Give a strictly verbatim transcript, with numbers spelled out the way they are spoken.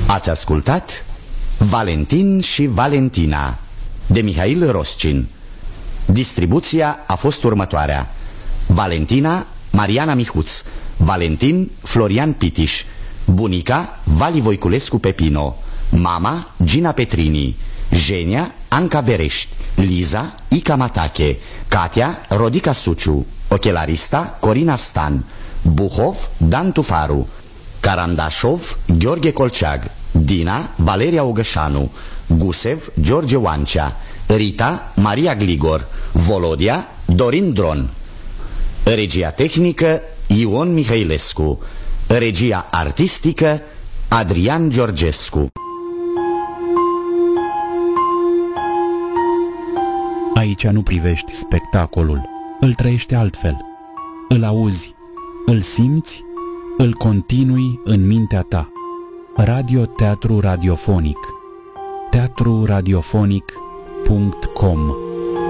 Ați ascultat Valentin și Valentina de Mihail Roscin. Distribuția a fost următoarea: Valentina, Mariana Mihuț; Valentin, Florian Pitiș; bunica, Vali Voiculescu Pepino; mama, Gina Petrini; Jenia, Anca Berești; Liza, Ica Matache; Katia, Rodica Suciu; ochelarista, Corina Stan; Buhov, Dan Tufaru; Carandașov, Gheorghe Colceag; Dina, Valeria Ogășanu; Gusev, George Oancea; Rita, Maria Gligor; Volodia, Dorin Dron. Regia tehnică, Ion Mihailescu. Regia artistică, Adrian Georgescu. Aici nu privești spectacolul, îl trăiești altfel. Îl auzi, îl simți, îl continui în mintea ta. Radio-teatru radiofonic. teatru radiofonic punct com